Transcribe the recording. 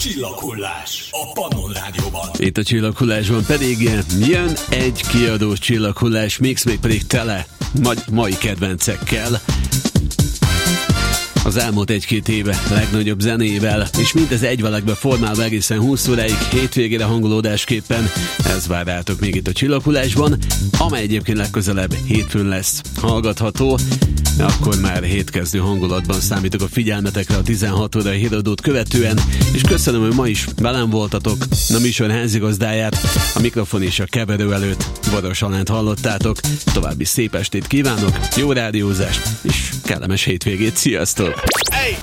Csillaghullás a Pannon Rádióban. Itt a Csillaghullásban pedig jön egy kiadós Csillaghullás mix, még pedig tele mai kedvencekkel. Az elmúlt egy-két éve legnagyobb zenével, és mindez egy valakbe formálva egészen 20 óráig, hétvégére hangolódásképpen. Ez vár rátok még itt a Csillaghullásban, amely egyébként legközelebb hétfőn lesz hallgatható. Akkor már hétkezdő hangulatban számítok a figyelmetekre a 16 óra híradót követően, és köszönöm, hogy ma is velem voltatok. A műsor házigazdáját, a mikrofon és a keverő előtt Varos Alánt hallottátok. További szép estét kívánok, jó rádiózást és kellemes hétvégét, sziasztok! Hey!